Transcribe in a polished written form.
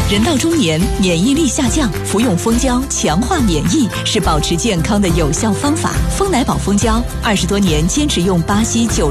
人到中年，免疫力下降，服用蜂胶强化免疫是保持健康的有效方法。蜂来宝蜂胶20多年坚持用巴西9